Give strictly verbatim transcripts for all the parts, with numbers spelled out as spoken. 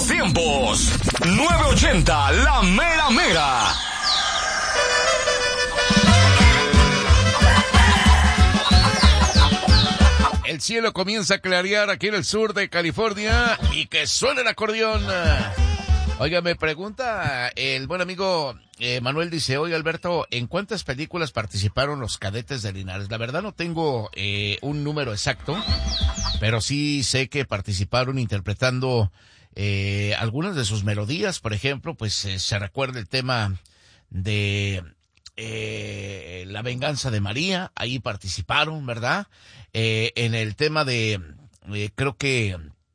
tiempos. nueve ochenta, la mera mera. El cielo comienza a clarear aquí en el sur de California y que suene el acordeón. Oiga, me pregunta el buen amigo eh, Manuel, dice, oye Alberto, ¿en cuántas películas participaron los Cadetes de Linares? La verdad no tengo eh, un número exacto, pero sí sé que participaron interpretando eh, algunas de sus melodías. Por ejemplo, pues eh, se recuerda el tema de eh, La Venganza de María, ahí participaron, ¿verdad? Eh, en el tema de, eh, creo que...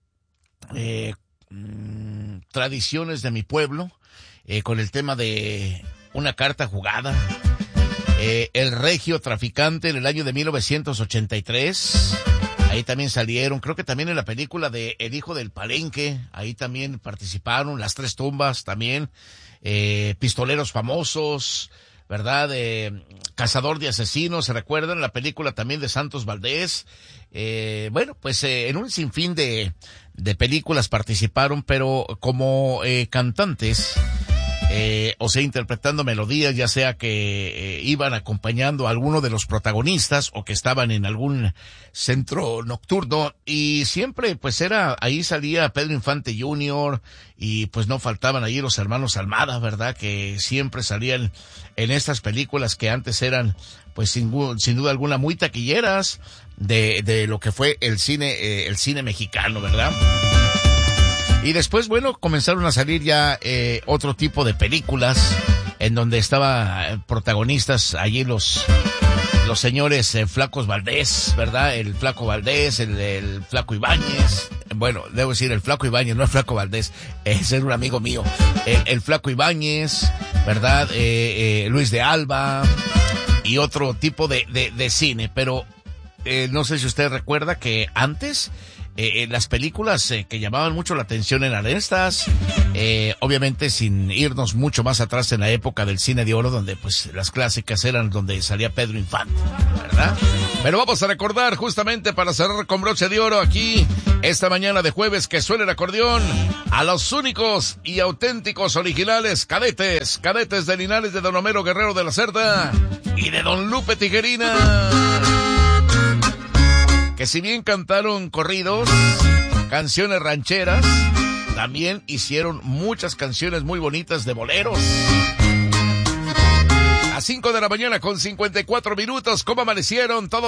Eh, Tradiciones de mi pueblo, eh, con el tema de Una carta jugada, eh, El regio traficante en el año de mil novecientos ochenta y tres, ahí también salieron, creo que también en la película de El hijo del palenque, ahí también participaron, Las tres tumbas también, eh, Pistoleros famosos, ¿verdad? Eh, Cazador de asesinos, ¿se recuerdan? La película también de Santos Valdés. Eh, bueno, pues eh, en un sinfín de, de películas participaron, pero como eh, cantantes, eh, o sea, interpretando melodías, ya sea que eh, iban acompañando a alguno de los protagonistas o que estaban en algún centro nocturno, y siempre pues era, ahí salía Pedro Infante junior y pues no faltaban ahí los hermanos Almada, ¿verdad? Que siempre salían en estas películas que antes eran pues sin, sin duda alguna muy taquilleras de, de lo que fue el cine, eh, el cine mexicano, ¿verdad? Y después, bueno, comenzaron a salir ya eh, otro tipo de películas en donde estaban protagonistas allí los los señores eh, Flacos Valdés, ¿verdad? El Flaco Valdés, el, el Flaco Ibáñez. Bueno, debo decir el Flaco Ibáñez, no el Flaco Valdés, ese era un amigo mío. El, el Flaco Ibáñez, ¿verdad? Eh, eh, Luis de Alba y otro tipo de, de, de cine. Pero eh, no sé si usted recuerda que antes... Eh, las películas eh, que llamaban mucho la atención eran estas, eh, obviamente sin irnos mucho más atrás en la época del cine de oro, donde pues las clásicas eran donde salía Pedro Infante, ¿verdad? Pero vamos a recordar justamente para cerrar con broche de oro aquí, esta mañana de jueves, que suene el acordeón, a los únicos y auténticos originales cadetes, cadetes de Linares, de Don Homero Guerrero de la Cerda y de Don Lupe Tijerina, que si bien cantaron corridos, canciones rancheras, también hicieron muchas canciones muy bonitas de boleros. A cinco de la mañana con cincuenta y cuatro minutos, ¿cómo amanecieron? Todo